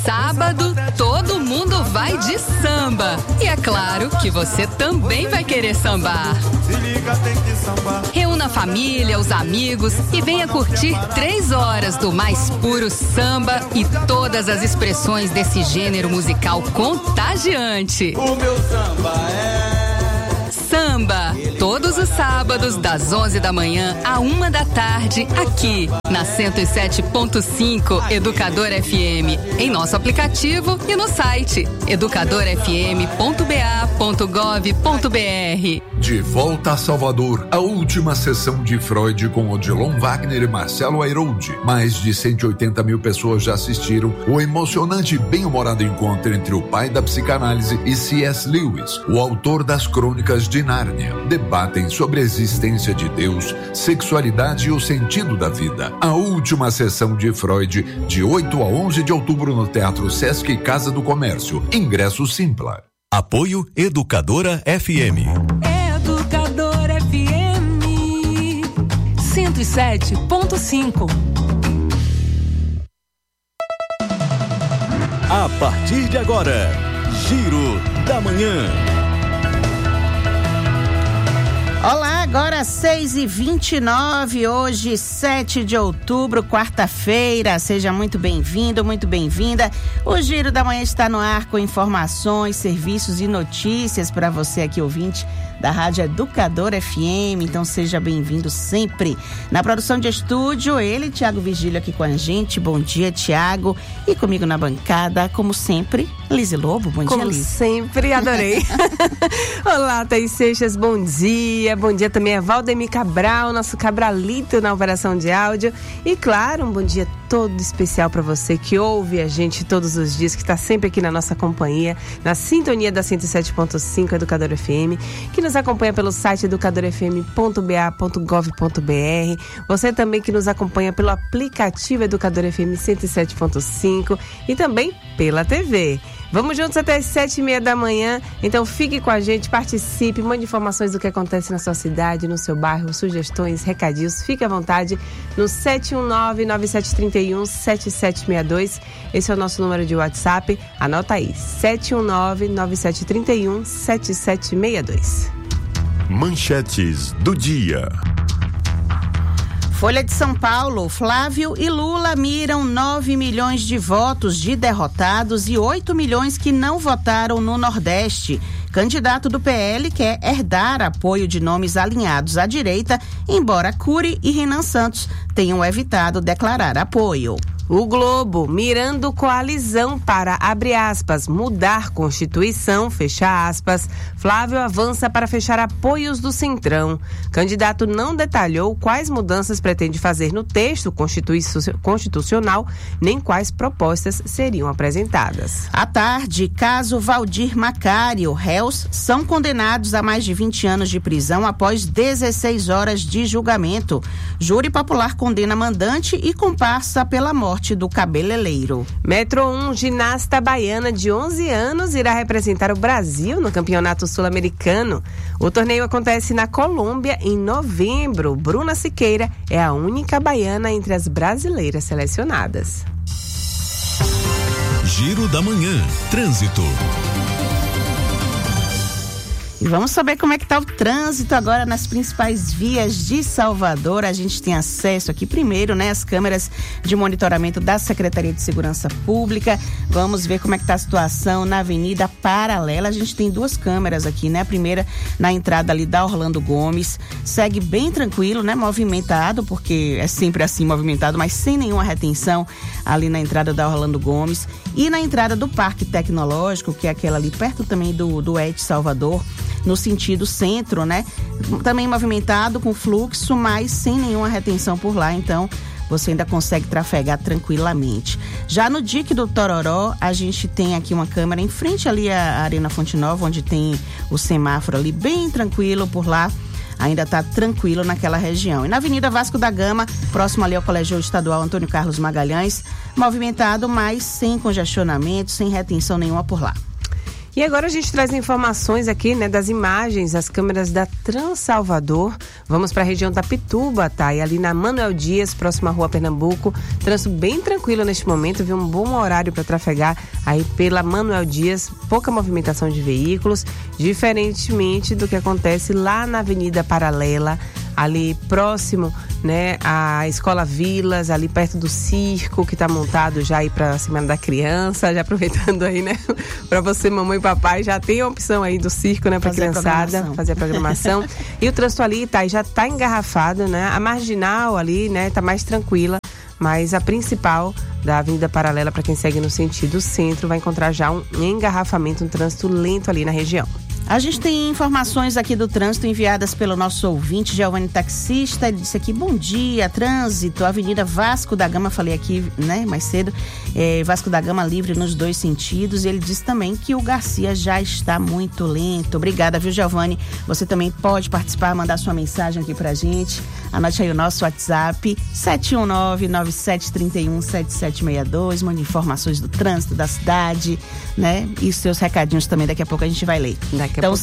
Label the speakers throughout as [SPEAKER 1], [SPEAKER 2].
[SPEAKER 1] Sábado, todo mundo vai de samba. E é claro que você também vai querer sambar. Reúna a família, os amigos e venha curtir 3 horas do mais puro samba e todas as expressões desse gênero musical contagiante.
[SPEAKER 2] O meu samba
[SPEAKER 1] Samba, todos os sábados das 11 da manhã à 1 da tarde, aqui na 107.5 Educador FM, em nosso aplicativo e no site educadorfm.ba.gov.br.
[SPEAKER 3] De volta a Salvador, a última sessão de Freud com Odilon Wagner e Marcelo Airoldi. Mais de 180 mil pessoas já assistiram o emocionante e bem-humorado encontro entre o pai da psicanálise e C.S. Lewis, o autor das Crônicas de Nárnia. Debatem sobre a existência de Deus, sexualidade e o sentido da vida. A última sessão de Freud, de 8 a 11 de outubro no Teatro Sesc Casa do Comércio. Ingresso Simpla.
[SPEAKER 4] Apoio Educadora FM.
[SPEAKER 5] Educadora FM 107.5.
[SPEAKER 4] A partir de agora, Giro da Manhã.
[SPEAKER 6] Olá, agora 6h29, hoje 7 de outubro, quarta-feira. Seja muito bem-vindo, muito bem-vinda. O Giro da Manhã está no ar com informações, serviços e notícias para você aqui, ouvinte da Rádio Educador FM, então seja bem-vindo sempre. Na produção de estúdio, ele, Tiago Vigílio, aqui com a gente. Bom dia, Tiago. E comigo na bancada, como sempre, Lise Lobo. Bom dia, Lise.
[SPEAKER 7] Como sempre, adorei. Olá, Thaís Seixas, bom dia. Bom dia também a Valdemir Cabral, nosso Cabralito na operação de áudio. E claro, um bom dia todo especial para você que ouve a gente todos os dias, que está sempre aqui na nossa companhia, na sintonia da 107.5 Educador FM, que nos acompanha pelo site educadorfm.ba.gov.br. Você também que nos acompanha pelo aplicativo Educador FM 107.5 e também pela TV. Vamos juntos até as 7h30 da manhã, então fique com a gente, participe, mande informações do que acontece na sua cidade, no seu bairro, sugestões, recadinhos, fique à vontade no 719-9731-7762, esse é o nosso número de WhatsApp, anota aí, 719-9731-7762.
[SPEAKER 4] Manchetes do dia.
[SPEAKER 6] Folha de São Paulo, Flávio e Lula miram 9 milhões de votos de derrotados e 8 milhões que não votaram no Nordeste. Candidato do PL quer herdar apoio de nomes alinhados à direita, embora Cury e Renan Santos tenham evitado declarar apoio.
[SPEAKER 7] O Globo, mirando coalizão para, abre aspas, mudar Constituição, fecha aspas. Flávio avança para fechar apoios do Centrão. Candidato não detalhou quais mudanças pretende fazer no texto constitucional, nem quais propostas seriam apresentadas.
[SPEAKER 6] À tarde, caso Valdir Macário. Réus são condenados a mais de 20 anos de prisão após 16 horas de julgamento. Júri popular condena mandante e comparsa pela morte do cabeleireiro.
[SPEAKER 7] Metro 1, ginasta baiana de 11 anos, irá representar o Brasil no Campeonato Sul-Americano. O torneio acontece na Colômbia em novembro. Bruna Siqueira é a única baiana entre as brasileiras selecionadas.
[SPEAKER 4] Giro da Manhã. Trânsito.
[SPEAKER 6] E vamos saber como é que está o trânsito agora nas principais vias de Salvador. A gente tem acesso aqui primeiro, né, às câmeras de monitoramento da Secretaria de Segurança Pública. Vamos ver como é que está a situação na Avenida Paralela. A gente tem 2 câmeras aqui, né? A primeira na entrada ali da Orlando Gomes. Segue bem tranquilo, né? Movimentado, porque é sempre assim movimentado, mas sem nenhuma retenção ali na entrada da Orlando Gomes. E na entrada do Parque Tecnológico, que é aquela ali perto também do ET Salvador, no sentido centro, né? Também movimentado, com fluxo, mas sem nenhuma retenção por lá, então você ainda consegue trafegar tranquilamente. Já no dique do Tororó, a gente tem aqui uma câmera em frente ali à Arena Fonte Nova, onde tem o semáforo ali bem tranquilo por lá. Ainda está tranquilo naquela região. E na Avenida Vasco da Gama, próximo ali ao Colégio Estadual Antônio Carlos Magalhães, movimentado, mas sem congestionamento, sem retenção nenhuma por lá.
[SPEAKER 7] E agora a gente traz informações aqui, né, das imagens, as câmeras da Transalvador. Vamos para a região da Pituba, tá? E ali na Manuel Dias, próxima à Rua Pernambuco. Trânsito bem tranquilo neste momento, viu? Um bom horário para trafegar aí pela Manuel Dias. Pouca movimentação de veículos, diferentemente do que acontece lá na Avenida Paralela, ali próximo, né, a Escola Vilas, ali perto do circo que tá montado já aí pra Semana da Criança, já aproveitando aí, né, pra você, mamãe e papai, já tem a opção aí do circo, né, pra criançada, fazer a programação. E o trânsito ali, tá, já tá engarrafado, né, a marginal ali, né, tá mais tranquila, mas a principal da Avenida Paralela, para quem segue no sentido centro, vai encontrar já um engarrafamento, um trânsito lento ali na região.
[SPEAKER 6] A gente tem informações aqui do trânsito enviadas pelo nosso ouvinte, Giovanni Taxista. Ele disse aqui, bom dia, trânsito, Avenida Vasco da Gama, falei aqui, né, mais cedo, Vasco da Gama livre nos dois sentidos. E ele disse também que o Garcia já está muito lento. Obrigada, viu, Giovanni? Você também pode participar, mandar sua mensagem aqui pra gente. Anote aí o nosso WhatsApp, 719-9731-7762. Mande informações do trânsito da cidade, né? E os seus recadinhos também, daqui a pouco a gente vai ler. Então,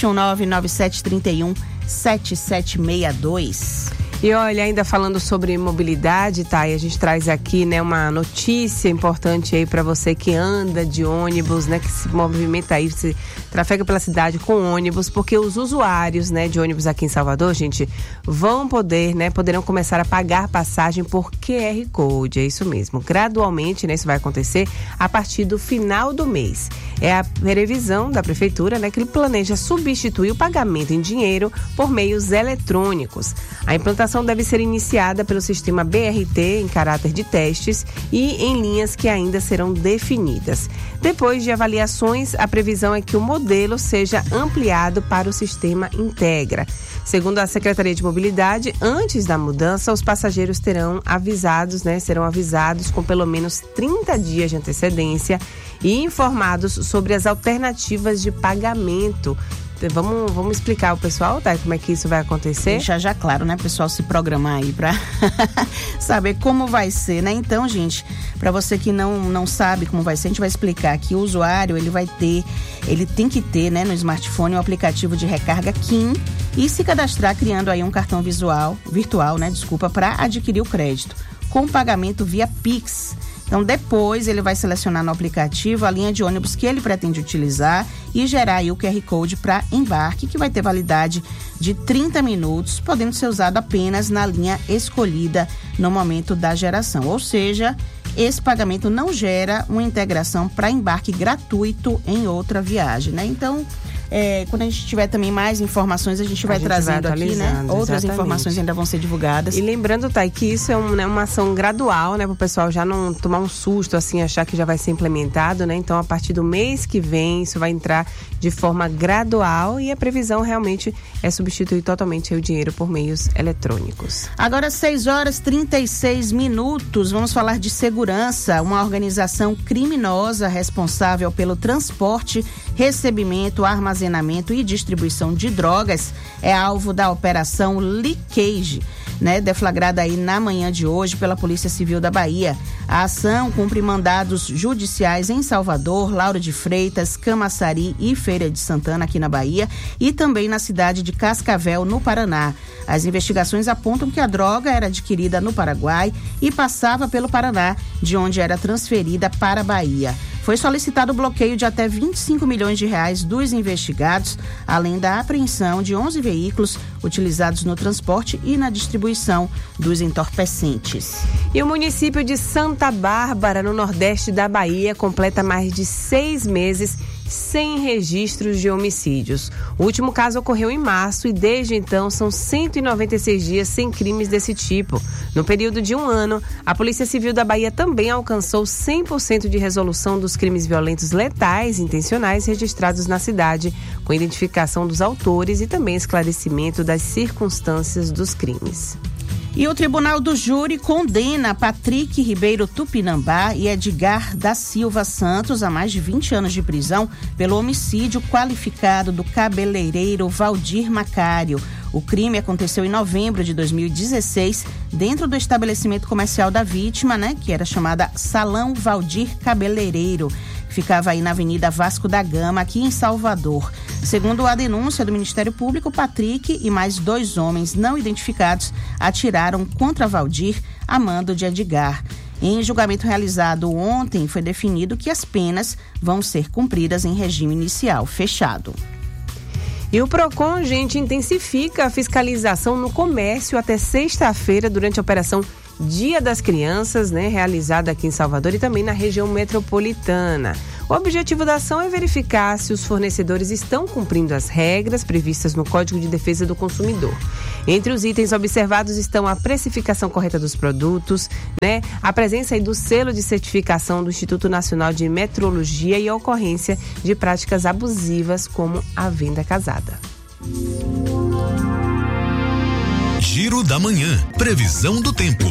[SPEAKER 6] 719-9731-7762.
[SPEAKER 7] E olha, ainda falando sobre mobilidade, tá? E a gente traz aqui, né, uma notícia importante aí para você que anda de ônibus, né, que se movimenta aí, se trafega pela cidade com ônibus, porque os usuários, né, de ônibus aqui em Salvador, gente, vão poder, né, poderão começar a pagar passagem por QR Code, é isso mesmo. Gradualmente, né, isso vai acontecer a partir do final do mês. É a previsão da prefeitura, né, que ele planeja substituir o pagamento em dinheiro por meios eletrônicos. A implantação deve ser iniciada pelo sistema BRT em caráter de testes e em linhas que ainda serão definidas. Depois de avaliações, a previsão é que o modelo seja ampliado para o sistema Integra. Segundo a Secretaria de Mobilidade, antes da mudança, os passageiros serão avisados com pelo menos 30 dias de antecedência e informados sobre as alternativas de pagamento. Vamos explicar ao pessoal, tá? Como é que isso vai acontecer?
[SPEAKER 6] Deixar já claro, né, pessoal, se programar aí pra saber como vai ser, né? Então, gente, pra você que não sabe como vai ser, a gente vai explicar que o usuário, ele tem que ter, né, no smartphone o aplicativo de recarga KIM e se cadastrar criando aí um cartão virtual, né, para adquirir o crédito, com pagamento via Pix. Então, depois ele vai selecionar no aplicativo a linha de ônibus que ele pretende utilizar e gerar aí o QR Code para embarque, que vai ter validade de 30 minutos, podendo ser usado apenas na linha escolhida no momento da geração. Ou seja, esse pagamento não gera uma integração para embarque gratuito em outra viagem, né? Então, quando a gente tiver também mais informações, a gente vai trazendo aqui, né? Outras informações ainda vão ser divulgadas.
[SPEAKER 7] E lembrando, Thay, que isso é uma ação gradual, né? Para o pessoal já não tomar um susto, assim, achar que já vai ser implementado, né? Então, a partir do mês que vem, isso vai entrar de forma gradual e a previsão realmente é substituir totalmente o dinheiro por meios eletrônicos.
[SPEAKER 6] Agora, 6h36, vamos falar de segurança. Uma organização criminosa responsável pelo transporte, recebimento, armazenamento e distribuição de drogas é alvo da operação Leakage, né, deflagrada aí na manhã de hoje pela Polícia Civil da Bahia. A ação cumpre mandados judiciais em Salvador, Lauro de Freitas, Camaçari e Feira de Santana, aqui na Bahia, e também na cidade de Cascavel, no Paraná. As investigações apontam que a droga era adquirida no Paraguai e passava pelo Paraná, de onde era transferida para a Bahia. Foi solicitado o bloqueio de até 25 milhões de reais dos investigados, além da apreensão de 11 veículos utilizados no transporte e na distribuição dos entorpecentes.
[SPEAKER 7] E o município de Santa Bárbara, no nordeste da Bahia, completa mais de 6 meses sem registros de homicídios. O último caso ocorreu em março e desde então são 196 dias sem crimes desse tipo. No período de um ano, a Polícia Civil da Bahia também alcançou 100% de resolução dos crimes violentos letais e intencionais registrados na cidade, com identificação dos autores e também esclarecimento das circunstâncias dos crimes.
[SPEAKER 6] E o Tribunal do Júri condena Patrick Ribeiro Tupinambá e Edgar da Silva Santos a mais de 20 anos de prisão pelo homicídio qualificado do cabeleireiro Valdir Macário. O crime aconteceu em novembro de 2016, dentro do estabelecimento comercial da vítima, né, que era chamada Salão Valdir Cabeleireiro. ficava aí na Avenida Vasco da Gama, aqui em Salvador. Segundo a denúncia do Ministério Público, Patrick e mais 2 homens não identificados atiraram contra Valdir a mando de Edgar. Em julgamento realizado ontem, foi definido que as penas vão ser cumpridas em regime inicial fechado.
[SPEAKER 7] E o PROCON, gente, intensifica a fiscalização no comércio até sexta-feira durante a operação Dia das Crianças, né, realizada aqui em Salvador e também na região metropolitana. O objetivo da ação é verificar se os fornecedores estão cumprindo as regras previstas no Código de Defesa do Consumidor. Entre os itens observados estão a precificação correta dos produtos, né, a presença aí do selo de certificação do Instituto Nacional de Metrologia e a ocorrência de práticas abusivas como a venda casada.
[SPEAKER 2] Giro da Manhã. Previsão do tempo.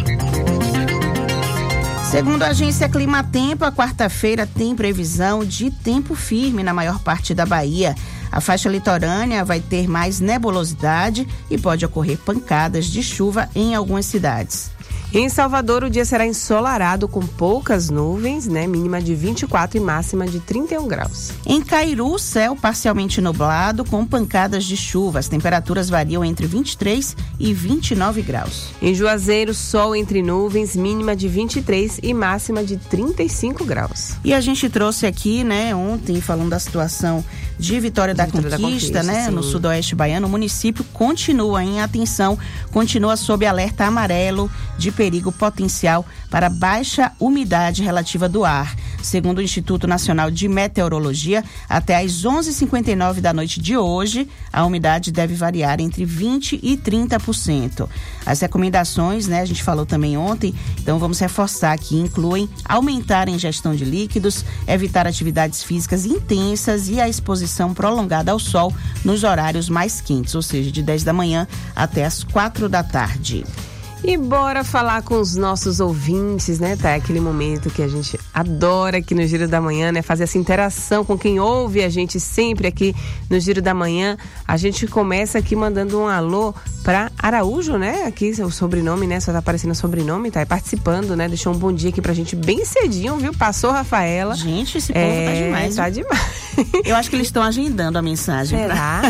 [SPEAKER 6] Segundo a agência Climatempo, a quarta-feira tem previsão de tempo firme na maior parte da Bahia. A faixa litorânea vai ter mais nebulosidade e pode ocorrer pancadas de chuva em algumas cidades.
[SPEAKER 7] Em Salvador, o dia será ensolarado com poucas nuvens, né? Mínima de 24 e máxima de 31 graus.
[SPEAKER 6] Em Cairu, céu parcialmente nublado com pancadas de chuva. As temperaturas variam entre 23 e 29 graus.
[SPEAKER 7] Em Juazeiro, sol entre nuvens, mínima de 23 e máxima de 35 graus.
[SPEAKER 6] E a gente trouxe aqui, né, ontem, falando da situação de Vitória da Conquista, né,
[SPEAKER 7] sim,
[SPEAKER 6] no sudoeste baiano. O município continua em atenção, continua sob alerta amarelo de perigo potencial para baixa umidade relativa do ar. Segundo o Instituto Nacional de Meteorologia, até às 11h59 da noite de hoje, a umidade deve variar entre 20% e 30%. As recomendações, né, a gente falou também ontem, então vamos reforçar aqui, incluem aumentar a ingestão de líquidos, evitar atividades físicas intensas e a exposição prolongada ao sol nos horários mais quentes, ou seja, de 10 da manhã até as 4 da tarde.
[SPEAKER 7] E bora falar com os nossos ouvintes, né, tá? Aquele momento que a gente adora aqui no Giro da Manhã, né? Fazer essa interação com quem ouve a gente sempre aqui no Giro da Manhã. A gente começa aqui mandando um alô pra Araújo, né? Aqui o sobrenome, né? Só tá aparecendo o sobrenome, tá? Participando, né? Deixou um bom dia aqui pra gente bem cedinho, viu? Passou Rafaela.
[SPEAKER 6] Gente, esse povo tá demais.
[SPEAKER 7] Tá demais.
[SPEAKER 6] Eu acho que eles estão agendando a mensagem.
[SPEAKER 7] Será?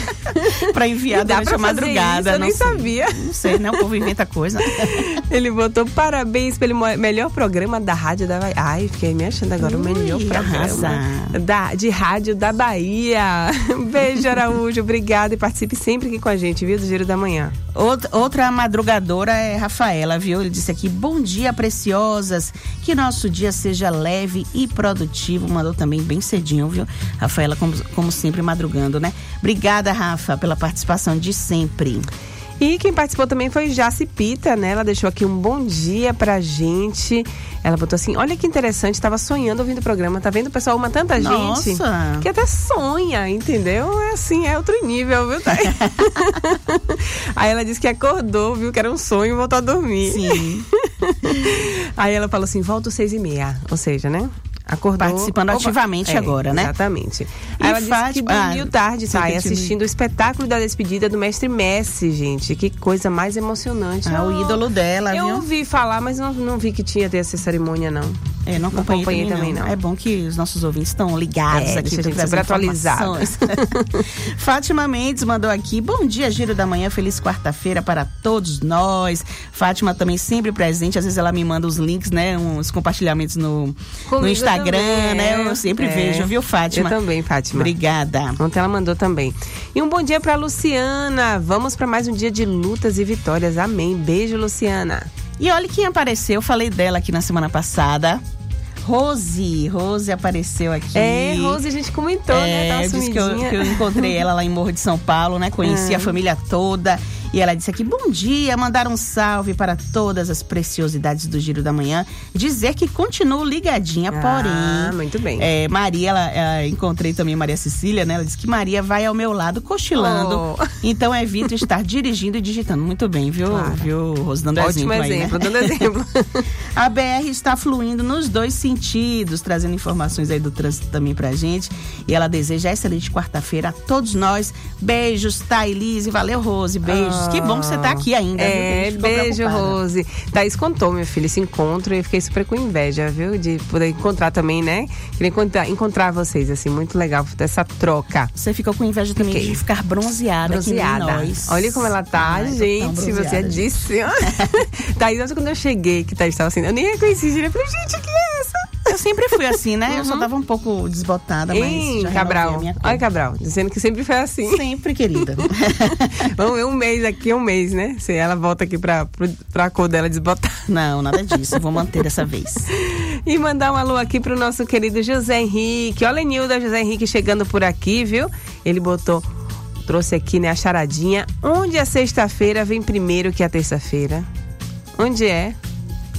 [SPEAKER 6] Pra enviar durante a madrugada.
[SPEAKER 7] Isso, eu nem sabia.
[SPEAKER 6] Não sei, né? O povo inventa coisa.
[SPEAKER 7] Ele botou parabéns pelo melhor programa da Rádio da Bahia. Ai, fiquei me achando agora o melhor programa de rádio da Bahia. Beijo, Araújo. Obrigada e participe sempre aqui com a gente, viu? Do Giro da Manhã.
[SPEAKER 6] Outra madrugadora é Rafaela, viu? Ele disse aqui, bom dia, preciosas. Que nosso dia seja leve e produtivo. Mandou também bem cedinho, viu? Rafaela, como sempre, madrugando, né? Obrigada, Rafa, pela participação de sempre.
[SPEAKER 7] E quem participou também foi Jaci Pita, né? Ela deixou aqui um bom dia pra gente. Ela botou assim, olha que interessante, tava sonhando ouvindo o programa. Tá vendo, pessoal? Tanta gente que até sonha, entendeu? É assim, é outro nível, viu, Thay? Aí ela disse que acordou, viu, que era um sonho e voltou a dormir.
[SPEAKER 6] Sim.
[SPEAKER 7] Aí ela falou assim, volta às 6h30, ou seja, né? Acordou,
[SPEAKER 6] participando ativamente agora, né?
[SPEAKER 7] Exatamente. Aí ela disse que dormiu tarde, tá? Assistindo o espetáculo da despedida do mestre Messi, gente. Que coisa mais emocionante.
[SPEAKER 6] O ídolo dela,
[SPEAKER 7] viu?
[SPEAKER 6] Eu
[SPEAKER 7] ouvi falar, mas não vi que tinha essa cerimônia, não.
[SPEAKER 6] Não acompanhei também não. É bom que os nossos ouvintes estão ligados aqui
[SPEAKER 7] para atualizados.
[SPEAKER 6] Fátima Mendes mandou aqui, bom dia, Giro da Manhã, feliz quarta-feira para todos nós. Fátima também sempre presente, às vezes ela me manda os links, né, uns compartilhamentos no Instagram, também, né, eu sempre vejo, viu, Fátima?
[SPEAKER 7] Eu também, Fátima.
[SPEAKER 6] Obrigada.
[SPEAKER 7] Ontem ela mandou também. E um bom dia para Luciana, vamos para mais um dia de lutas e vitórias, amém. Beijo, Luciana.
[SPEAKER 6] E olha quem apareceu, eu falei dela aqui na semana passada. Rose apareceu aqui.
[SPEAKER 7] Rose, a gente comentou, né? Tava
[SPEAKER 6] disse que eu encontrei ela lá em Morro de São Paulo, né? Conheci a família toda. E ela disse aqui, bom dia, mandar um salve para todas as preciosidades do Giro da Manhã. Dizer que continuo ligadinha, porém...
[SPEAKER 7] muito bem.
[SPEAKER 6] Maria, encontrei também Maria Cecília, né? Ela disse que Maria vai ao meu lado cochilando. Então evito estar dirigindo e digitando. Muito bem, viu?
[SPEAKER 7] Claro.
[SPEAKER 6] Viu, Rose, dando
[SPEAKER 7] ótimo
[SPEAKER 6] exemplo aí,
[SPEAKER 7] exemplo,
[SPEAKER 6] né?
[SPEAKER 7] dando exemplo.
[SPEAKER 6] A BR está fluindo nos dois sentidos, trazendo informações aí do trânsito também pra gente. E ela deseja excelente quarta-feira a todos nós. Beijos, Thailise. Valeu, Rose. Beijos. Que bom que você tá aqui ainda.
[SPEAKER 7] É, beijo, Rose. Thaís contou, meu filho, esse encontro, e eu fiquei super com inveja, viu? De poder encontrar também, né? Queria encontrar vocês, assim, muito legal dessa troca.
[SPEAKER 6] Você ficou com inveja também de ficar bronzeada. Que nem nós.
[SPEAKER 7] Olha como ela tá, gente. Se você disse. Thaís, quando eu cheguei, que Thaís estava assim, eu nem reconheci, eu falei, gente, que é essa?
[SPEAKER 6] Eu sempre fui assim, né? Eu só tava um pouco desbotada, mas já
[SPEAKER 7] Cabral. Olha, Cabral, dizendo que sempre foi assim.
[SPEAKER 6] Sempre, querida.
[SPEAKER 7] Vamos ver um mês, né? Se ela volta aqui pra cor dela desbotar.
[SPEAKER 6] Não, nada disso. Eu vou manter dessa vez.
[SPEAKER 7] E mandar um alô aqui pro nosso querido José Henrique. Olha, Nilda, José Henrique chegando por aqui, viu? Ele trouxe aqui, né, a charadinha. Onde a sexta-feira vem primeiro que a terça-feira? Onde é?